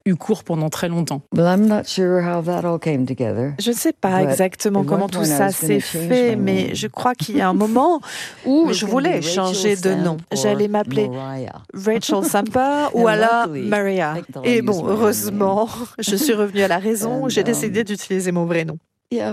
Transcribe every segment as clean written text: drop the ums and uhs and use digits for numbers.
eu cours pendant très longtemps. Je ne sais pas exactement comment tout ça s'est fait, mais je crois qu'il y a un moment où je voulais changer de nom. J'allais m'appeler Rachel Samper ou alors Maria. Et bon, heureusement, je suis revenue à la raison, j'ai décidé d'utiliser mon vrai nom.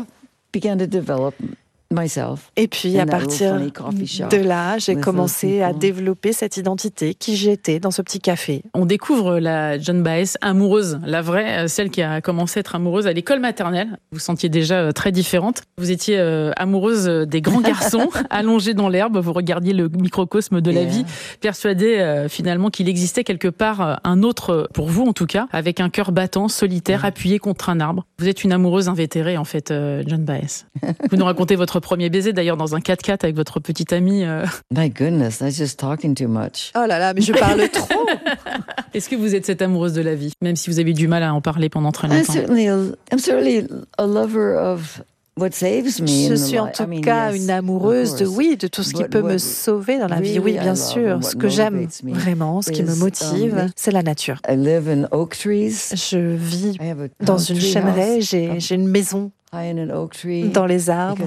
Et puis, à partir de là, j'ai commencé à développer cette identité, qui j'étais dans ce petit café. On découvre la Joan Baez amoureuse, la vraie, celle qui a commencé à être amoureuse à l'école maternelle. Vous vous sentiez déjà très différente. Vous étiez amoureuse des grands garçons, allongés dans l'herbe. Vous regardiez le microcosme de la vie, persuadée finalement qu'il existait quelque part un autre, pour vous en tout cas, avec un cœur battant, solitaire, appuyé contre un arbre. Vous êtes une amoureuse invétérée, en fait, Joan Baez. Vous nous racontez votre premier baiser, d'ailleurs, dans un 4x4 avec votre petite amie. My goodness, I'm just talking too much. Oh là là, mais je parle trop. Est-ce que vous êtes cette amoureuse de la vie, même si vous avez du mal à en parler pendant très longtemps? I'm certainly a lover of what saves me. Je suis en tout cas une amoureuse de tout ce qui peut me sauver dans la vie. Oui, bien sûr. Ce que j'aime vraiment, ce qui me motive, c'est la nature. Je vis dans une chêneraie, j'ai une maison dans les arbres.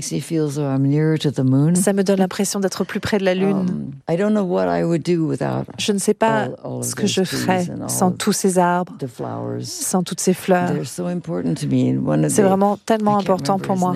Ça me donne l'impression d'être plus près de la lune. Je ne sais pas ce que je ferais sans tous ces arbres, sans toutes ces fleurs. C'est vraiment tellement important pour moi.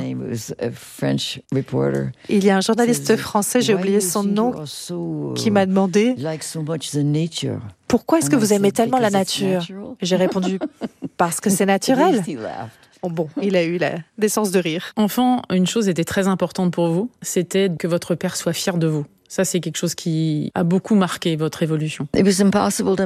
Il y a un journaliste français, j'ai oublié son nom, qui m'a demandé « Pourquoi est-ce que vous aimez tellement la nature ?» J'ai répondu « Parce que c'est naturel ». Bon, il a eu la décence de rire. Enfant, une chose était très importante pour vous, c'était que votre père soit fier de vous. Ça, c'est quelque chose qui a beaucoup marqué votre évolution. C'était impossible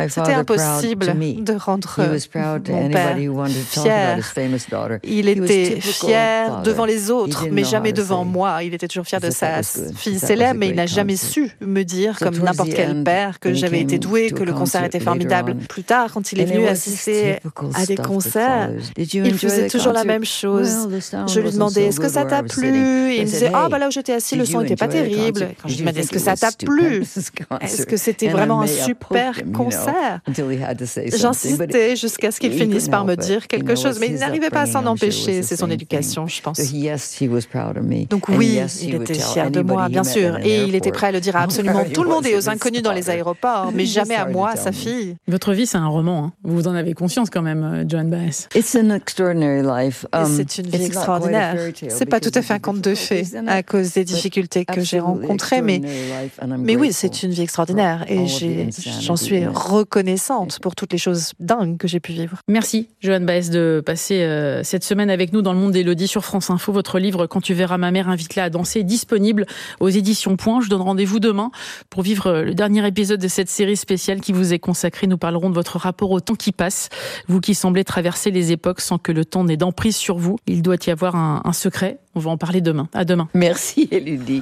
de rendre mon père fier. Il était fier devant les autres, mais jamais devant moi. Il était toujours fier de sa fille célèbre, mais il n'a jamais su me dire, comme n'importe quel père, que j'avais été douée, que le concert était formidable. Plus tard, quand il est venu assister à des concerts, il faisait toujours la même chose. Je lui demandais, est-ce que ça t'a plu? Et il me disait, là où j'étais assis, le son n'était pas terrible. Je me disais, est-ce que ça t'a plu? Est-ce que c'était vraiment un super concert? J'insistais jusqu'à ce qu'il finisse par me dire quelque chose, mais il n'arrivait pas à s'en empêcher. C'est son éducation, je pense. Donc oui, il était fier de moi, bien sûr. Et il était prêt à le dire à absolument tout le monde et aux inconnus dans les aéroports, mais jamais à moi, sa fille. Votre vie, c'est un roman. Vous en avez conscience quand même, Joan Baez. C'est une vie extraordinaire. C'est pas tout à fait un conte de fées à cause des difficultés que j'ai rencontrées, mais oui, c'est une vie extraordinaire et j'en suis reconnaissante pour toutes les choses dingues que j'ai pu vivre. Merci, Joan Baez, de passer cette semaine avec nous dans le monde d'Élodie sur France Info. Votre livre « Quand tu verras ma mère, invite-la à danser » est disponible aux éditions Point. Je donne rendez-vous demain pour vivre le dernier épisode de cette série spéciale qui vous est consacrée. Nous parlerons de votre rapport au temps qui passe. Vous qui semblez traverser les époques sans que le temps n'ait d'emprise sur vous. Il doit y avoir un secret. On va en parler demain. À demain. Merci, Élodie.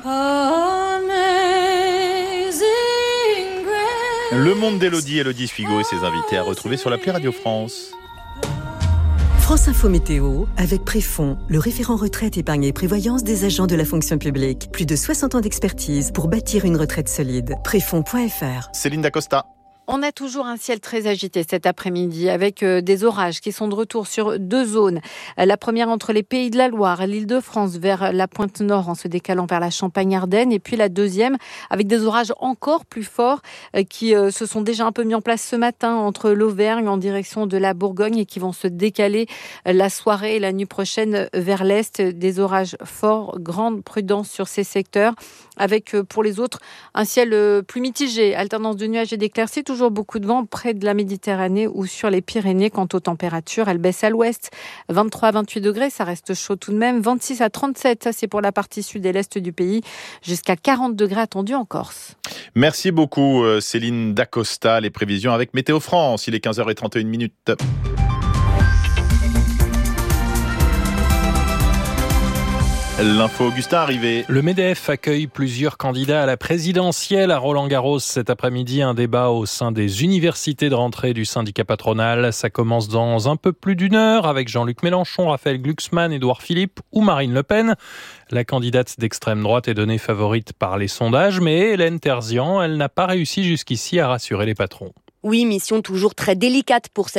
Le monde d'Élodie, Élodie Sfigo et ses invités à retrouver sur l'appli Radio France. France Info Météo avec Préfond, le référent retraite, épargne et prévoyance des agents de la fonction publique. Plus de 60 ans d'expertise pour bâtir une retraite solide. Préfond.fr. Céline Dacosta. On a toujours un ciel très agité cet après-midi avec des orages qui sont de retour sur deux zones. La première entre les Pays de la Loire, l'Île-de-France vers la pointe nord en se décalant vers la Champagne-Ardenne. Et puis la deuxième avec des orages encore plus forts qui se sont déjà un peu mis en place ce matin entre l'Auvergne en direction de la Bourgogne et qui vont se décaler la soirée et la nuit prochaine vers l'est. Des orages forts, grande prudence sur ces secteurs. Avec pour les autres un ciel plus mitigé, alternance de nuages et d'éclaircies, toujours beaucoup de vent près de la Méditerranée ou sur les Pyrénées. Quant aux températures, elles baissent à l'ouest, 23 à 28 degrés, ça reste chaud tout de même, 26 à 37, ça c'est pour la partie sud et l'est du pays, jusqu'à 40 degrés attendus en Corse. Merci beaucoup Céline Dacosta, les prévisions avec Météo France, il est 15h31. L'info Augustin arrivé. Le MEDEF accueille plusieurs candidats à la présidentielle à Roland-Garros cet après-midi. Un débat au sein des universités de rentrée du syndicat patronal. Ça commence dans un peu plus d'une heure avec Jean-Luc Mélenchon, Raphaël Glucksmann, Édouard Philippe ou Marine Le Pen. La candidate d'extrême droite est donnée favorite par les sondages, mais Hélène Terzian, elle n'a pas réussi jusqu'ici à rassurer les patrons. Oui, mission toujours très délicate pour cette